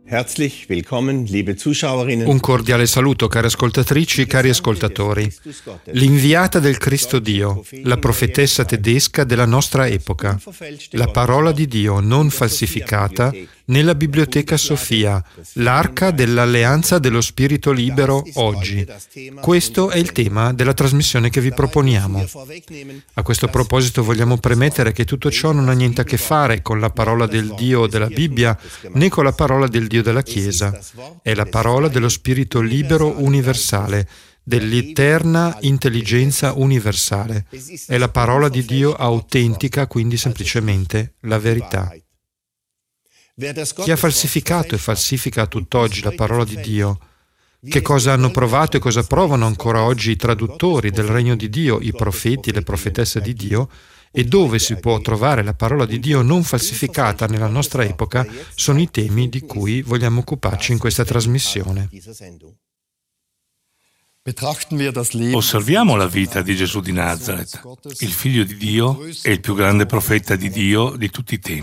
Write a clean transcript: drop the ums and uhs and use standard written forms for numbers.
Herzlich willkommen, liebe Zuschauerinnen. Un cordiale saluto, cari ascoltatrici, cari ascoltatori. L'inviata del Cristo Dio, la profetessa tedesca della nostra epoca, la parola di Dio non falsificata nella Biblioteca Sofia, l'arca dell'alleanza dello Spirito libero oggi. Questo è il tema della trasmissione che vi proponiamo. A questo proposito vogliamo premettere che tutto ciò non ha niente a che fare con la parola del Dio della Bibbia né con la parola del Dio della Chiesa. È la parola dello Spirito libero universale, dell'eterna intelligenza universale. È la parola di Dio autentica, quindi semplicemente la verità. Chi ha falsificato e falsifica a tutt'oggi la parola di Dio? Che cosa hanno provato e cosa provano ancora oggi i traduttori del regno di Dio, i profeti e le profetesse di Dio? E dove si può trovare la parola di Dio non falsificata nella nostra epoca sono i temi di cui vogliamo occuparci in questa trasmissione. Osserviamo la vita di Gesù di Nazareth, il figlio di Dio e il più grande profeta di Dio di tutti i tempi.